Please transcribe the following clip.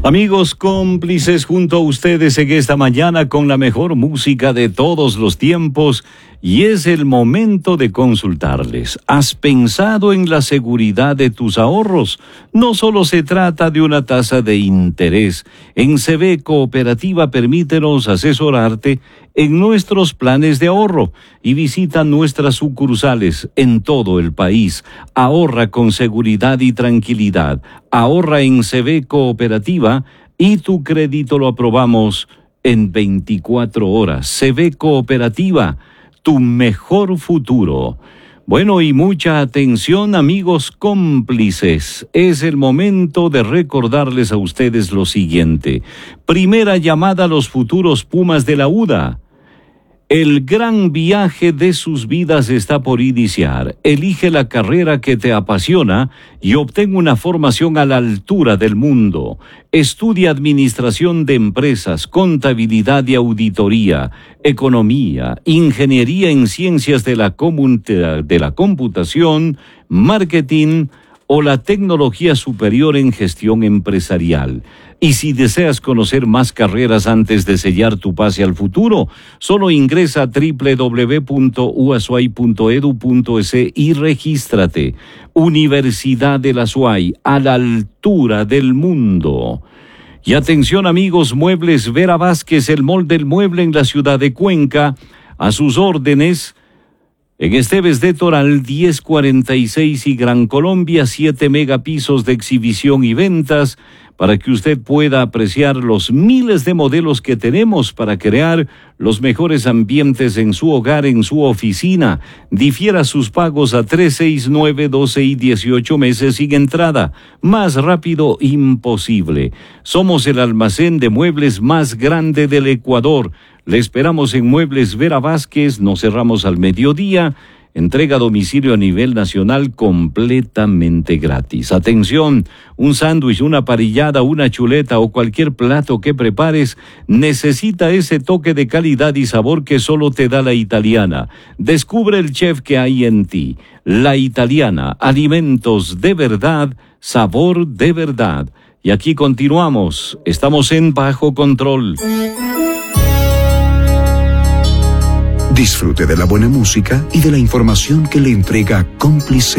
Amigos cómplices, junto a ustedes en esta mañana con la mejor música de todos los tiempos, y es el momento de consultarles. ¿Has pensado en la seguridad de tus ahorros? No solo se trata de una tasa de interés. En CB Cooperativa permítenos asesorarte en nuestros planes de ahorro y visita nuestras sucursales en todo el país. Ahorra con seguridad y tranquilidad. Ahorra en CB Cooperativa y tu crédito lo aprobamos en 24 horas. CB Cooperativa, tu mejor futuro. Bueno, y mucha atención, amigos cómplices. Es el momento de recordarles a ustedes lo siguiente. Primera llamada a los futuros Pumas de la UDA. El gran viaje de sus vidas está por iniciar. Elige la carrera que te apasiona y obtén una formación a la altura del mundo. Estudia administración de empresas, contabilidad y auditoría, economía, ingeniería en ciencias de la computación, marketing o la tecnología superior en gestión empresarial. Y si deseas conocer más carreras antes de sellar tu pase al futuro, solo ingresa a www.uasuay.edu.es y regístrate. Universidad de la SUAY, a la altura del mundo. Y atención, amigos, Muebles Vera Vázquez, el mall del mueble en la ciudad de Cuenca, a sus órdenes. En Esteves de Toral, 1046 y Gran Colombia, 7 megapisos de exhibición y ventas, para que usted pueda apreciar los miles de modelos que tenemos para crear los mejores ambientes en su hogar, en su oficina. Difiera sus pagos a 3, 6, 9, 12 y 18 meses sin entrada. Más rápido imposible. Somos el almacén de muebles más grande del Ecuador. Le esperamos en Muebles Vera Vázquez, nos cerramos al mediodía. Entrega a domicilio a nivel nacional completamente gratis. Atención, un sándwich, una parrillada, una chuleta o cualquier plato que prepares necesita ese toque de calidad y sabor que solo te da La Italiana. Descubre el chef que hay en ti. La Italiana, alimentos de verdad, sabor de verdad. Y aquí continuamos, estamos en Bajo Control. Disfrute de la buena música y de la información que le entrega Cómplice